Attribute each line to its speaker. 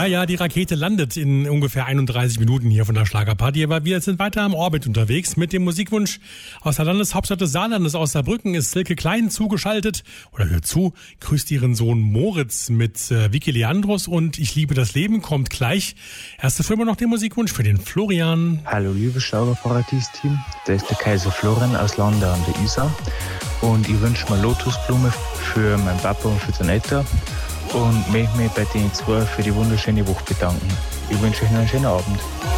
Speaker 1: Ja, die Rakete landet in ungefähr 31 Minuten hier von der Schlagerparty, aber wir sind weiter am Orbit unterwegs mit dem Musikwunsch aus der Landeshauptstadt des Saarlandes, aus Saarbrücken, ist Silke Klein zugeschaltet oder hört zu, grüßt ihren Sohn Moritz mit Vicky Leandros und Ich liebe das Leben kommt gleich. Erste Firma noch den Musikwunsch für den Florian.
Speaker 2: Hallo liebes Schlagerparadies-Team, da ist der Kaiser Florian aus Landau an der Isar und ich wünsche mir Lotusblume für meinen Papa und für den Eltern. Und möchte mich bei den zwei für die wunderschöne Woche bedanken. Ich wünsche euch noch einen schönen Abend.